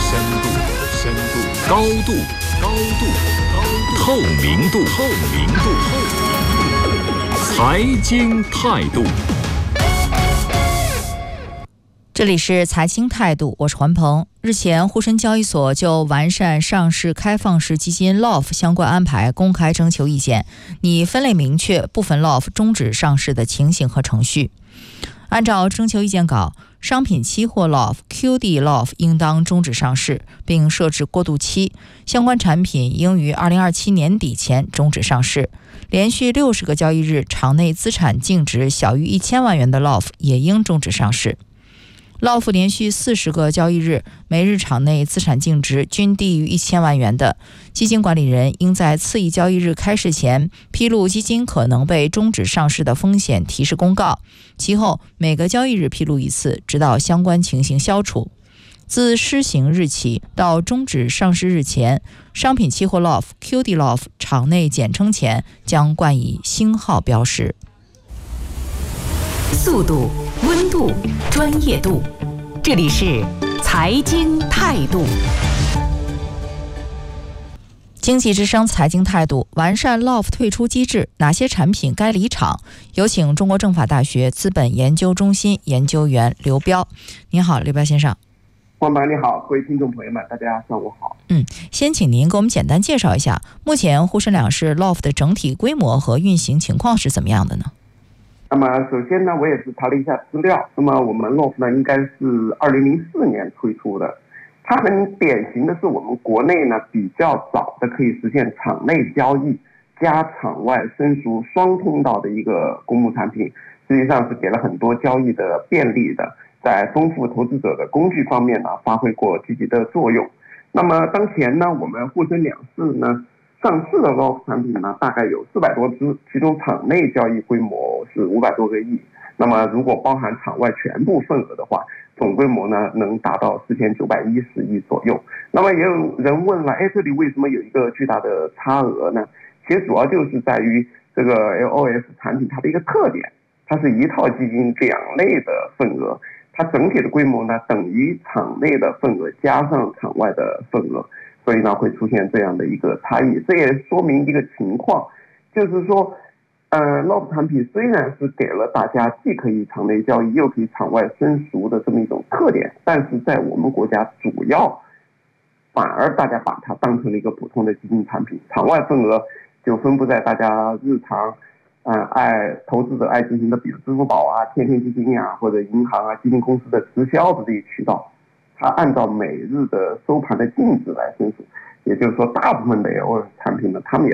深度，高度，透明度，财经态度。 这里是财经态度，我是环鹏。日前，沪深交易所就完善上市开放式基金 LOF 相关安排公开征求意见，拟分类明确部分 LOF 终止上市的情形和程序。按照征求意见稿，商品期货 LOF、QD LOF 应当终止上市，并设置过渡期，相关产品应于2027年底前终止上市。连续60个交易日场内资产净值小于1000万元的 LOF 也应终止上市。LOF 连续40个交易日每日场内资产净值均低于1000万元的，基金管理人应在次一交易日开市前披露基金可能被终止上市的风险提示公告，其后每个交易日披露一次，直到相关情形消除。自施行日起到终止上市日前，商品期货 LOF、QD LOF 场内简称前将冠以星号标识。 速度、温度、专业度，这里是财经态度。 经济之声财经态度，完善 LOF 退出机制，哪些产品该离场？有请中国政法大学资本研究中心研究员刘彪。您好，刘彪先生。 黄白你好，各位听众朋友们，大家上午好。 先请您给我们简单介绍一下，目前沪深两市 LOF 的整体规模和运行情况是怎么样的呢？ 那么首先呢，我也是查了一下资料。那么我们 LOF 呢，应该是2004年推出的。它很典型的是我们国内呢比较早的可以实现场内交易加场外申赎双通道的一个公募产品，实际上是给了很多交易的便利的，在丰富投资者的工具方面呢发挥过积极的作用。那么当前呢，我们沪深两市呢上市的 LOF 产品呢，大概有400多只，其中场内交易规模是500多个亿。那么如果包含场外全部份额的话，总规模呢能达到4910亿左右。那么也有人问了，这里为什么有一个巨大的差额呢？其实主要就是在于这个 LOF 产品它的一个特点，它是一套基金2类的份额，它整体的规模呢等于场内的份额加上场外的份额。所以呢，会出现这样的一个差异。这也说明一个情况，就是说，LOF 产品虽然是给了大家既可以场内交易又可以场外申赎的这么一种特点，但是在我们国家主要反而大家把它当成了一个普通的基金产品，场外份额就分布在大家日常投资者爱进行的，比如支付宝啊、天天基金啊，或者银行啊、基金公司的直销的这些渠道。它按照每日的收盘的净值来申赎，也就是说，大部分的 LOF 产品呢，他们也